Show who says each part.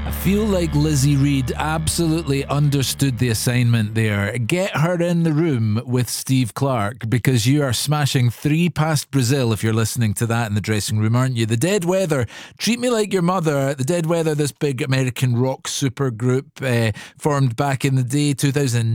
Speaker 1: I feel like Lizzie Reed absolutely understood the assignment there. Get her in the room with Steve Clark, because you are smashing 3 past Brazil if you're listening to that in the dressing room, aren't you? The Dead Weather, Treat Me Like Your Mother. The Dead Weather, this big American rock supergroup formed back in the day, 2009.